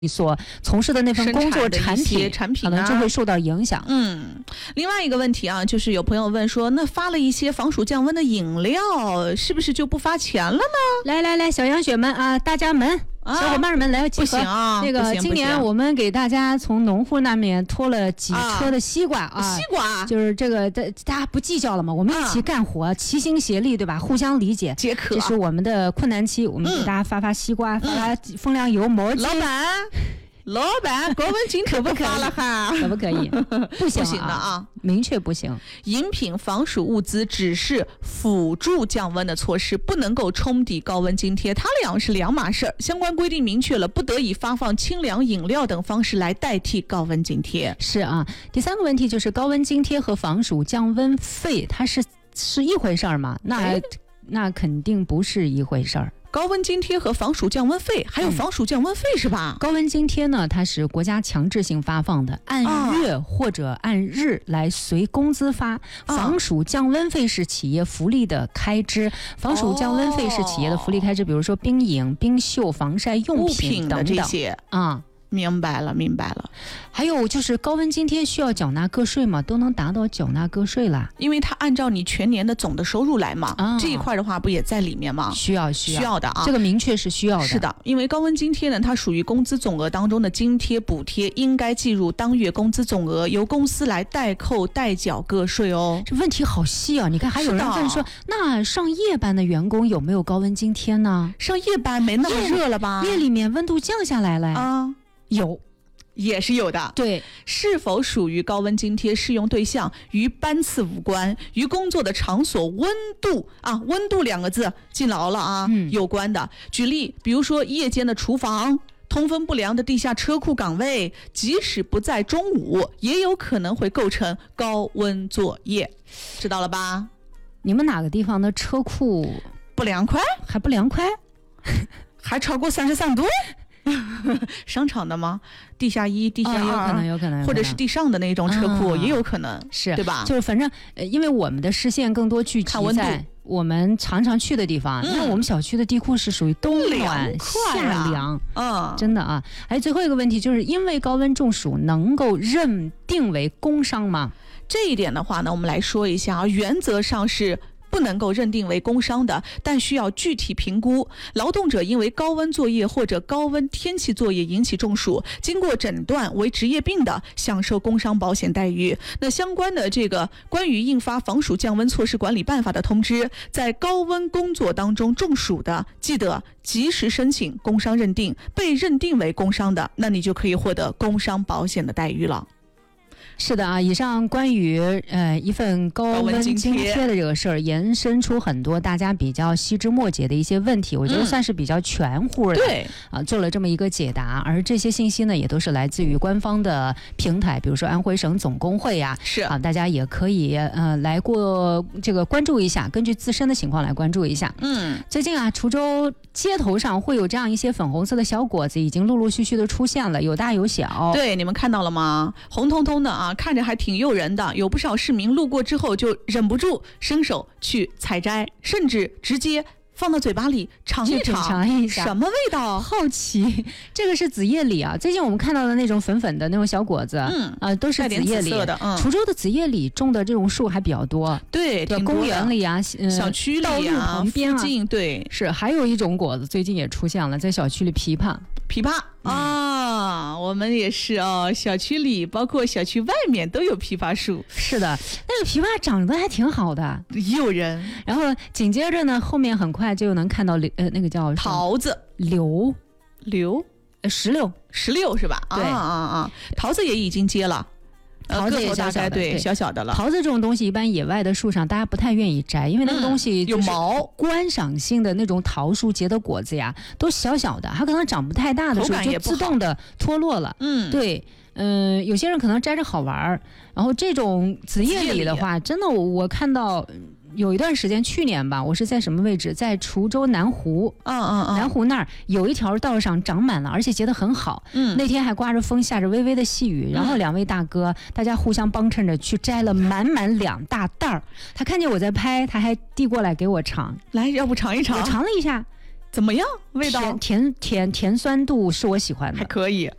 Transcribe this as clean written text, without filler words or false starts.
你所从事的那份工作产品可能就会受到影响。 另外一个问题啊，就是有朋友问说，那发了一些防暑降温的饮料，是不是就不发钱了呢？ 来，小羊血们啊，大家们。小伙伴们来集合！ 不行啊， 那个今年我们给大家从农户那边拖了几车的西瓜啊， 西瓜就是这个大家不计较了嘛，我们一起干活，齐心协力，对吧？互相理解， 解渴。 这是我们的困难期，我们给大家发西瓜，发风凉油、毛巾。 老板，高温津贴不发了哈？ 可不可以？不行的啊， 明确不行。 饮品、防暑物资只是辅助降温的措施，不能够冲抵高温津贴，它俩是两码事儿。相关规定明确了，不得以发放清凉饮料等方式来代替高温津贴。 是啊，第三个问题就是高温津贴和防暑降温费，它是一回事儿吗？那肯定不是一回事儿。 高温津贴和防暑降温费，还有防暑降温费是吧？ 高温津贴呢，它是国家强制性发放的，按月或者按日来随工资发。防暑降温费是企业福利的开支，防暑降温费是企业的福利开支，比如说冰饮、冰袖、防晒用品等等这些啊。 明白了。 还有就是高温津贴需要缴纳个税吗？都能达到缴纳个税了， 因为它按照你全年的总的收入来嘛。这一块的话不也在里面吗？ 需要的啊， 这个明确是需要的。 是的，因为高温津贴呢，它属于工资总额当中的津贴补贴，应该计入当月工资总额，由公司来代扣代缴个税哦。 这问题好细啊！你看还有人问说，那上夜班的员工有没有高温津贴呢？ 上夜班没那么热了吧？ 夜里面温度降下来了啊。 也是有的。 对， 是否属于高温津贴适用对象与班次无关，与工作的场所温度温度两个字记牢了啊，有关的。举例，比如说夜间的厨房、通风不良的地下车库岗位，即使不在中午，也有可能会构成高温作业，知道了吧？ 你们哪个地方的车库不凉快？ 还不凉快？ 还超过33度？商场的吗？地下1、地下2， 有可能， 或者是地上的那种车库也有可能， 是对吧？ 就是反正因为我们的视线更多聚集在我们常常去的地方，因为我们小区的地库是属于冬暖夏凉，真的啊。还有最后一个问题，就是因为高温中暑能够认定为工伤吗？ 这一点的话呢，我们来说一下啊，原则上是不能够认定为工伤的，但需要具体评估。劳动者因为高温作业或者高温天气作业引起中暑，经过诊断为职业病的，享受工伤保险待遇。那相关的这个关于印发防暑降温措施管理办法的通知，在高温工作当中中暑的，记得及时申请工伤认定，被认定为工伤的，那你就可以获得工伤保险的待遇了。 是的啊，以上关于一份高温津贴的这个事儿，延伸出很多大家比较细枝末节的一些问题，我觉得算是比较全乎的。 对啊，做了这么一个解答，而这些信息呢，也都是来自于官方的平台，比如说安徽省总工会呀， 是啊，大家也可以来过这个关注一下，根据自身的情况来关注一下。最近啊，滁州街头上会有这样一些粉红色的小果子，已经陆陆续续的出现了，有大有小。 对，你们看到了吗？红彤彤的啊，看着还挺诱人的，有不少市民路过之后就忍不住伸手去采摘，甚至直接放到嘴巴里尝一下，什么味道？ 好奇，这个是紫叶李啊。最近我们看到的那种粉粉的那种小果子，都是紫叶李的。 滁州的紫叶李种的这种树还比较多， 对， 公园里啊， 小区里啊， 道路旁边附近，对， 是。还有一种果子最近也出现了，在小区里枇杷啊，我们也是哦，小区里包括小区外面都有枇杷树。 是的，那个枇杷长得还挺好的， 诱人。 然后紧接着呢，后面很快就能看到那个叫桃子、石榴是吧？ 对桃子也已经结了。 桃子也小小的， 对，小小的了。 桃子这种东西，一般野外的树上大家不太愿意摘，因为那个东西有毛， 观赏性的那种桃树结的果子呀，都小小的，它可能长不太大的时候就自动的脱落了。对。有些人可能摘着好玩，然后这种紫叶李的话，真的我看到有一段时间，去年吧，我是在什么位置，在滁州南湖，南湖那儿有一条道上长满了，而且结得很好。那天还刮着风，下着微微的细雨，然后两位大哥大家互相帮衬着去摘了满满2大袋儿。他看见我在拍，他还递过来给我尝， 来，要不尝一尝？ 我尝了一下。 怎么样？味道甜酸度是我喜欢的， 还可以。